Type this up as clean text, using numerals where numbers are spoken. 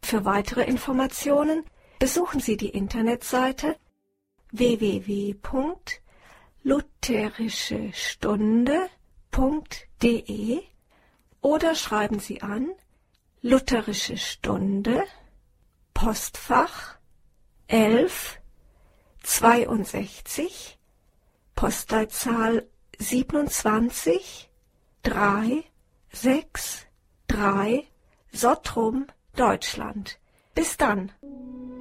Für weitere Informationen besuchen Sie die Internetseite www.lutherischestunde.de oder schreiben Sie an Lutherische Stunde, Postfach 11 62, Postleitzahl 27 363, Sottrum, Deutschland. Bis dann.